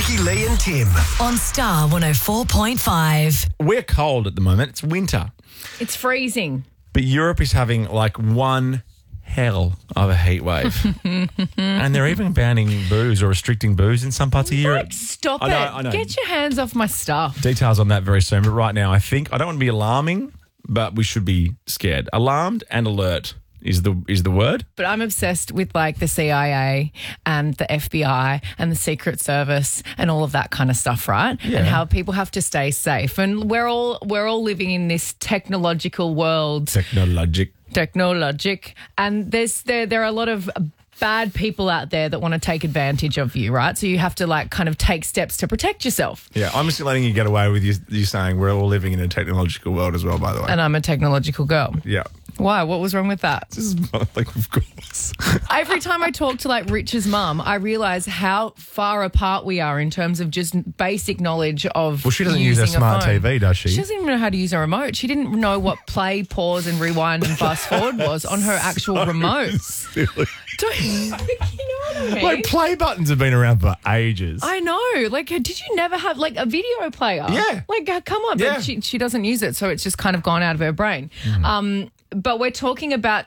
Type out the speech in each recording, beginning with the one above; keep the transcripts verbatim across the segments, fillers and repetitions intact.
Ricky, Lee and Tim. On Star one oh four point five. We're cold at the moment. It's winter. It's freezing. But Europe is having like one hell of a heat wave. And they're even banning booze or restricting booze in some parts of Europe. Like, stop I know, it. I know. Get your hands off my stuff. Details on that very soon. But right now, I think, I don't want to be alarming, but we should be scared. Alarmed and alert is the is the word. But I'm obsessed with like the C I A and the F B I and the Secret Service and all of that kind of stuff, right? Yeah. And how people have to stay safe. And we're all we're all living in this technological world. Technologic. Technologic. And there's there there are a lot of bad people out there that want to take advantage of you, right? So you have to like kind of take steps to protect yourself. Yeah, I'm just letting you get away with you, you saying we're all living in a technological world as well, by the way. And I'm a technological girl. Yeah. Why? What was wrong with that? This is like, of course. Every time I talk to like Rich's mum, I realise how far apart we are in terms of just basic knowledge of Well, she doesn't use a using smart phone. T V, does she? She doesn't even know how to use a remote. She didn't know what play, pause, and rewind and fast forward was on her actual So remote. silly. Don't you know what I mean? Like, play buttons have been around for ages. I know. Like, did you never have like a video player? Yeah. Like, uh, come on. Yeah. But she, she doesn't use it, so it's just kind of gone out of her brain. Mm. Um, but we're talking about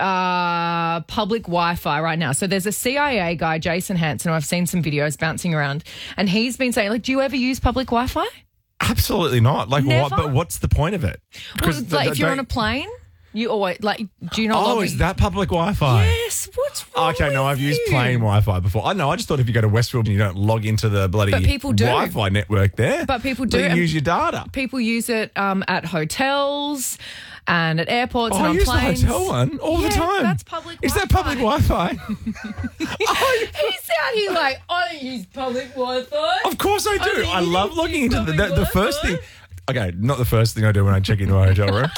uh, public Wi-Fi right now. So there's a C I A guy, Jason Hansen, who I've seen some videos bouncing around, and he's been saying, like, do you ever use public Wi-Fi? Absolutely not. Like, Never? what? But what's the point of it? Well, th- like, th- if you're don't- on a plane, you always, like, do you not Oh, log is in? that public Wi-Fi? Yes. What's wrong Okay, no, with I've used you? plain Wi-Fi before. I know. I just thought if you go to Westfield and you don't log into the bloody But people do. Wi-Fi network there, But people then do. you use your data. People use it um, at hotels and at airports Oh, and I on use planes. the hotel one all Yeah, the time. that's public Is that public Wi-Fi? Oh, He's out here like, I don't use public Wi-Fi. of course I do. I I, mean, love you logging use into the, public the, the first Wi-Fi? thing. Okay, not the first thing I do when I check into a hotel room.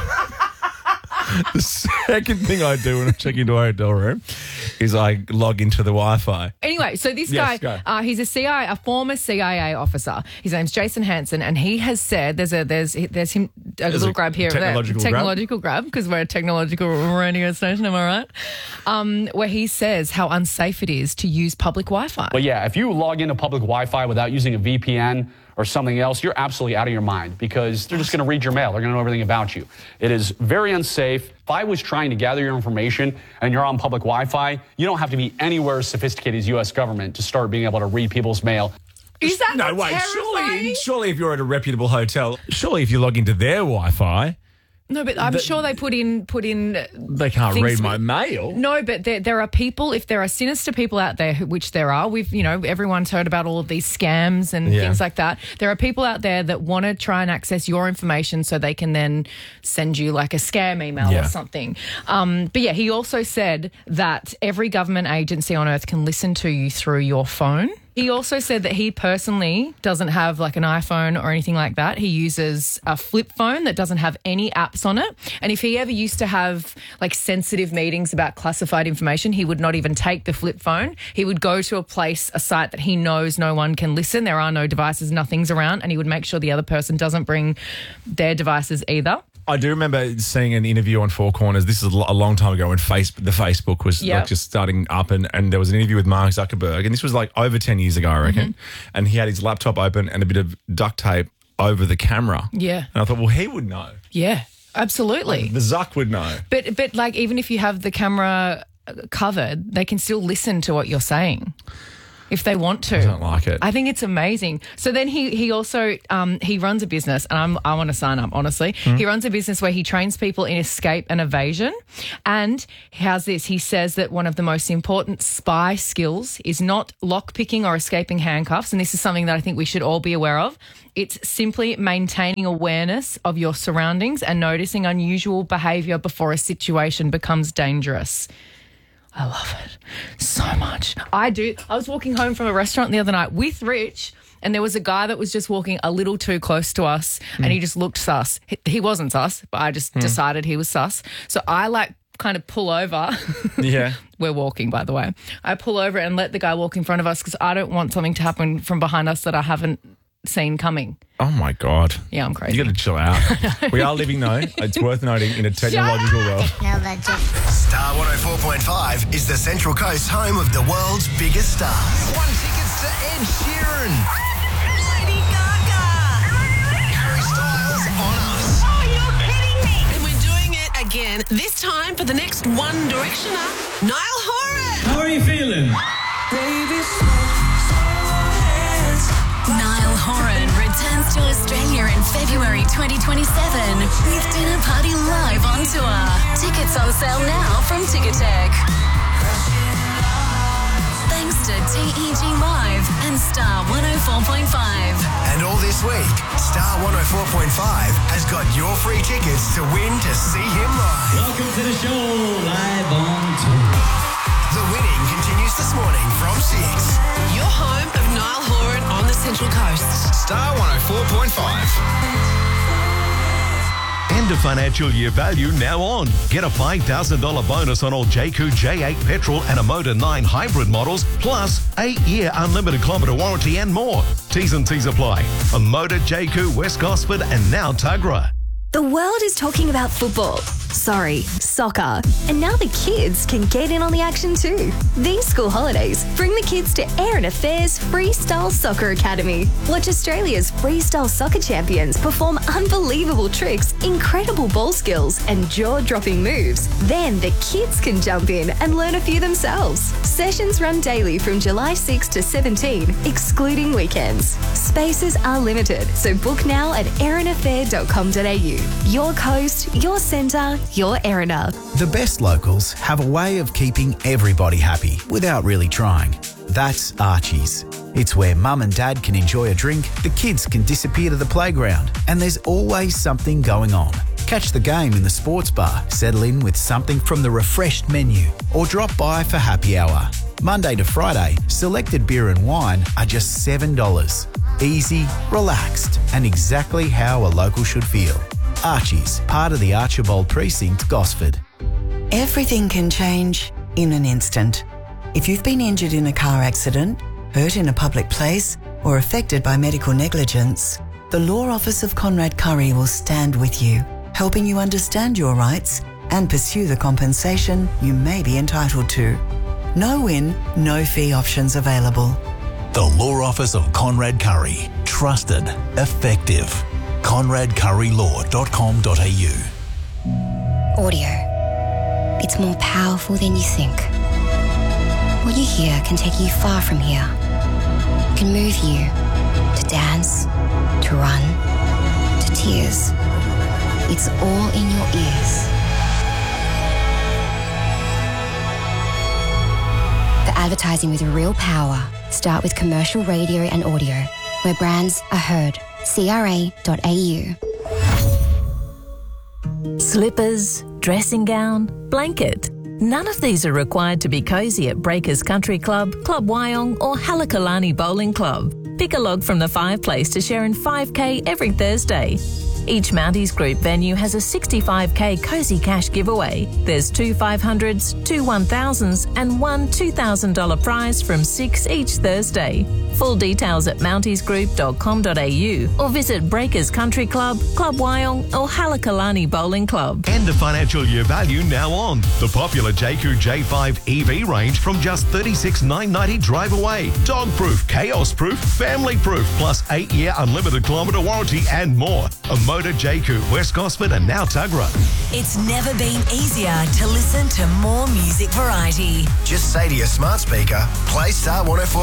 The second thing I do when I check into a hotel room is I log into the Wi-Fi. Anyway, so this Yes, guy, go. uh, he's a C I A, a former C I A officer. His name's Jason Hansen, and he has said there's a there's there's him a little a grab here, technological there, grab? technological grab because we're a technological radio station. Am I right? Um, where he says how unsafe it is to use public Wi-Fi. But yeah, if you log into public Wi-Fi without using a V P N or something else, you're absolutely out of your mind because they're just going to read your mail. They're going to know everything about you. It is very unsafe. If I was trying to gather your information and you're on public Wi-Fi, you don't have to be anywhere as sophisticated as U S government to start being able to read people's mail. Is that No, not wait, surely, terrifying? surely if you're at a reputable hotel, surely if you log into their Wi-Fi, No, but I'm The- sure they put in put in. they can't Things read my with- mail. No, but there, there are people, if there are sinister people out there, who- which there are, we've, you know, everyone's heard about all of these scams and Yeah. things like that. There are people out there that want to try and access your information so they can then send you like a scam email Yeah. or something. Um, but yeah, he also said that every government agency on earth can listen to you through your phone. He also said that he personally doesn't have like an iPhone or anything like that. He uses a flip phone that doesn't have any apps on it. And if he ever used to have like sensitive meetings about classified information, he would not even take the flip phone. He would go to a place, a site that he knows no one can listen. There are no devices, nothing's around. And he would make sure the other person doesn't bring their devices either. I do remember seeing an interview on Four Corners. This is a lo- a long time ago when face, the Facebook was Yep. like just starting up, and, and there was an interview with Mark Zuckerberg, and this was like over ten years ago, I reckon. Mm-hmm. And he had his laptop open and a bit of duct tape over the camera. Yeah. And I thought, well, he would know. Yeah, absolutely. The Zuck would know. But but like even if you have the camera covered, they can still listen to what you're saying if they want to. I don't like it. I think it's amazing. So then he he also um, he runs a business, and I'm, I want to sign up. Honestly, Hmm. he runs a business where he trains people in escape and evasion. And he has this. He says that one of the most important spy skills is not lockpicking or escaping handcuffs, and this is something that I think we should all be aware of. It's simply maintaining awareness of your surroundings and noticing unusual behaviour before a situation becomes dangerous. I love it so much. I do. I was walking home from a restaurant the other night with Rich, and there was a guy that was just walking a little too close to us, and he just looked sus. He, he wasn't sus, but I just decided he was sus. So I like kind of pull over. Yeah. We're walking, by the way. I pull over and let the guy walk in front of us because I don't want something to happen from behind us that I haven't seen coming. Oh, my God. Yeah, I'm crazy. You got to chill out. We are living, though, it's worth noting, in a technological world. Star one oh four point five is the Central Coast home of the world's biggest stars. One tickets to Ed Sheeran Horan. Lady Gaga. Harry Styles on us. Oh, you're kidding me. And we're doing it again, this time for the next One Directioner, Niall Horan. How are you feeling? Niall Horan returns to Australia in February twenty twenty-seven with Dinner Party live on tour. Tickets on sale now from Ticketek. Thanks to T E G Live and Star one oh four point five. And all this week, Star one oh four point five has got your free tickets to win to see him live. Welcome to the show, live on tour. The winning continues this morning from six. Your home of Niall Horan on the Central Coast. Star one oh four point five. End of financial year value now on. Get a five thousand dollars bonus on all J Q J eight petrol and a Motor nine hybrid models, plus eight-year unlimited kilometre warranty and more. T's and C's apply. A Motor, J Q, West Gosford and now Tuggerah. The world is talking about football. Sorry, soccer. And now the kids can get in on the action too. These school holidays, bring the kids to Erin Affairs Freestyle Soccer Academy. Watch Australia's freestyle soccer champions perform unbelievable tricks, incredible ball skills, and jaw-dropping moves. Then the kids can jump in and learn a few themselves. Sessions run daily from July sixth to seventeenth, excluding weekends. Spaces are limited, so book now at erin affair dot com dot a u. Your coast, your centre, your Erina. The best locals have a way of keeping everybody happy without really trying. That's Archie's. It's where mum and dad can enjoy a drink, the kids can disappear to the playground, and there's always something going on. Catch the game in the sports bar, settle in with something from the refreshed menu, or drop by for happy hour. Monday to Friday, selected beer and wine are just seven dollars. Easy, relaxed, and exactly how a local should feel. Archie's, part of the Archibald Precinct, Gosford. Everything can change in an instant. If you've been injured in a car accident, hurt in a public place, or affected by medical negligence, the Law Office of Conrad Curry will stand with you, helping you understand your rights and pursue the compensation you may be entitled to. No win, no fee options available. The Law Office of Conrad Curry. Trusted. Effective. conrad curry law dot com dot a u. Audio. It's more powerful than you think. What you hear can take you far from here. It can move you to dance, to run, to tears. It's all in your ears. For advertising with real power, start with commercial radio and audio, where brands are heard. C R A dot A U. Slippers, dressing gown, blanket. None of these are required to be cosy at Breakers Country Club, Club Wyong or Halakalani Bowling Club. Pick a log from the fireplace to share in five K every Thursday. Each Mounties Group venue has a sixty-five K Cozy Cash giveaway. There's two five hundreds, two one thousands and one two thousand dollars prize from six each Thursday. Full details at mounties group dot com dot a u or visit Breakers Country Club, Club Wyong or Halakalani Bowling Club. End of financial year value now on. The popular J Q J five E V range from just thirty-six thousand nine hundred ninety dollars drive away. Dog-proof, chaos-proof, family-proof, plus eight-year unlimited kilometre warranty and more. A Motor, J Q, West Gosford and now Tuggerah. It's never been easier to listen to more music variety. Just say to your smart speaker, play Star one oh four.